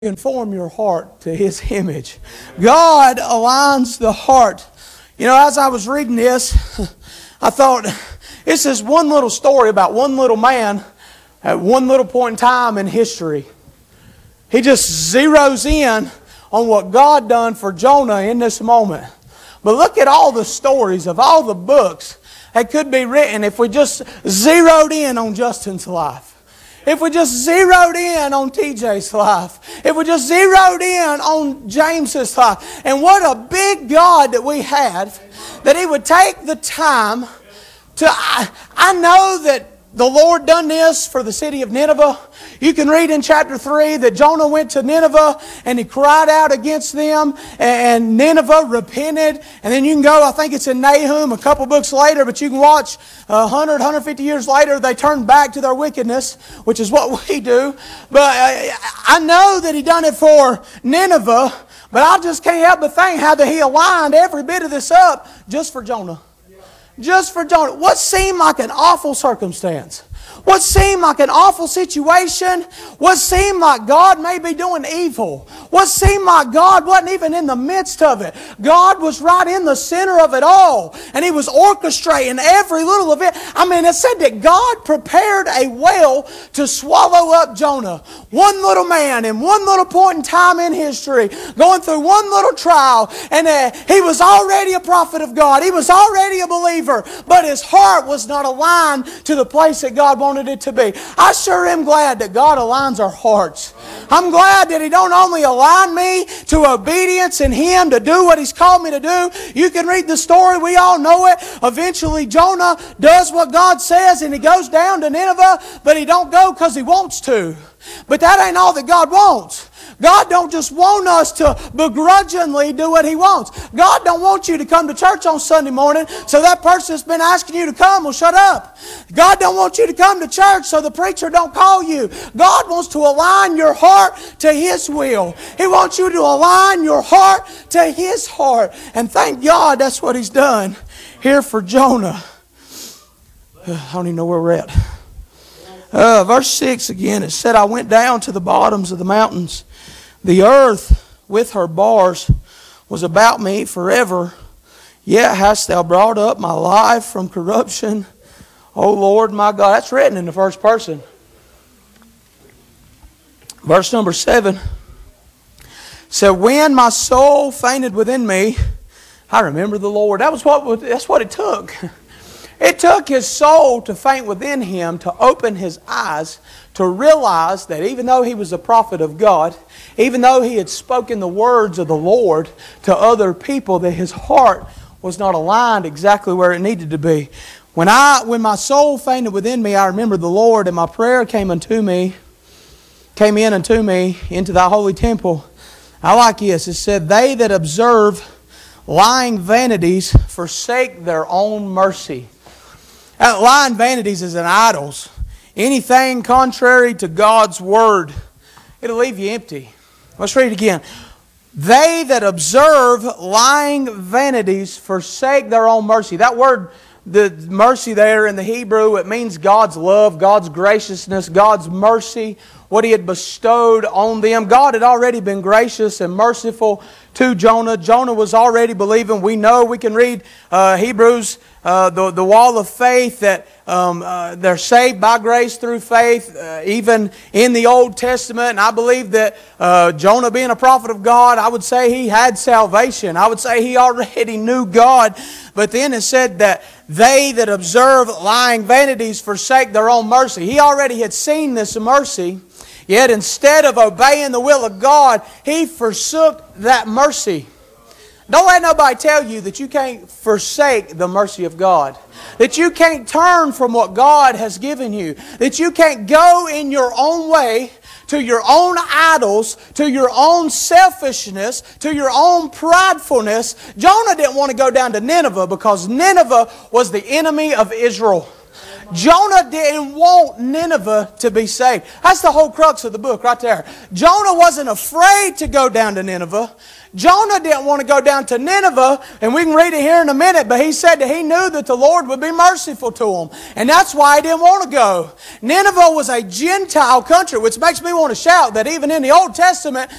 conform your heart to His image. God aligns the heart. You know, as I was reading this, I thought, this is one little story about one little man at one little point in time in history. He just zeroes in on what God done for Jonah in this moment. But look at all the stories of all the books that could be written if we just zeroed in on Justin's life. If we just zeroed in on TJ's life. If we just zeroed in on James's life. And what a big God that we had, that He would take the time to... I know that the Lord done this for the city of Nineveh. You can read in chapter 3 that Jonah went to Nineveh and he cried out against them, and Nineveh repented. And then you can go, I think it's in Nahum, a couple books later, but you can watch 150 years later, they turned back to their wickedness, which is what we do. But I know that He done it for Nineveh, but I just can't help but think how that He aligned every bit of this up just for Jonah. Just for Jonah. What seemed like an awful circumstance. What seemed like an awful situation. What seemed like God may be doing evil. What seemed like God wasn't even in the midst of it. God was right in the center of it all. And He was orchestrating every little event. I mean, it said that God prepared a whale to swallow up Jonah. One little man in one little point in time in history, going through one little trial. And he was already a prophet of God. He was already a believer. But his heart was not aligned to the place that God wanted it to be. I sure am glad that God aligns our hearts. I'm glad that He don't only align me to obedience in Him to do what He's called me to do. You can read the story. We all know it. Eventually Jonah does what God says and he goes down to Nineveh, but he don't go because he wants to. But that ain't all that God wants. God don't just want us to begrudgingly do what He wants. God don't want you to come to church on Sunday morning so that person that's been asking you to come will shut up. God don't want you to come to church so the preacher don't call you. God wants to align your heart to His will. He wants you to align your heart to His heart. And thank God that's what He's done here for Jonah. I don't even know where we're at. Verse 6 again, it said, I went down to the bottoms of the mountains. The earth with her bars was about me forever. Yet hast Thou brought up my life from corruption, O Lord my God. That's written in the first person. Verse number 7 said, when my soul fainted within me, I remember the Lord. That's what it took. It took his soul to faint within him to open his eyes to realize that even though he was a prophet of God, even though he had spoken the words of the Lord to other people, that his heart was not aligned exactly where it needed to be. When my soul fainted within me, I remembered the Lord, and my prayer came in unto me into Thy holy temple. I like this. It said, they that observe lying vanities forsake their own mercy. Lying vanities is an idols. Anything contrary to God's Word, it'll leave you empty. Let's read it again. They that observe lying vanities forsake their own mercy. That word, the mercy there in the Hebrew, it means God's love, God's graciousness, God's mercy, what He had bestowed on them. God had already been gracious and merciful to Jonah. Jonah was already believing. We know, we can read Hebrews, the wall of faith, that they're saved by grace through faith, even in the Old Testament. And I believe that Jonah, being a prophet of God, I would say he had salvation. I would say he already knew God. But then it said that they that observe lying vanities forsake their own mercy. He already had seen this mercy. Yet instead of obeying the will of God, he forsook that mercy. Don't let nobody tell you that you can't forsake the mercy of God. That you can't turn from what God has given you. That you can't go in your own way, to your own idols, to your own selfishness, to your own pridefulness. Jonah didn't want to go down to Nineveh because Nineveh was the enemy of Israel. Jonah didn't want Nineveh to be saved. That's the whole crux of the book right there. Jonah wasn't afraid to go down to Nineveh. Jonah didn't want to go down to Nineveh, and we can read it here in a minute, but he said that he knew that the Lord would be merciful to him. And that's why he didn't want to go. Nineveh was a Gentile country, which makes me want to shout that even in the Old Testament,